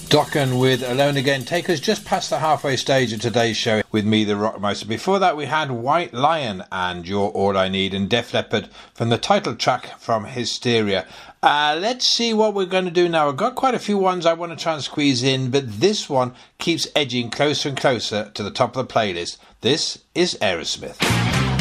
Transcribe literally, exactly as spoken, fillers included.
Dokken with Alone Again. Take us just past the halfway stage of today's show with me, the Rockmeister. Before that, we had White Lion and You're All I Need, and Def Leppard from the title track from Hysteria. Uh, let's see what we're going to do now. I've got quite a few ones I want to try and squeeze in, but this one keeps edging closer and closer to the top of the playlist. This is Aerosmith.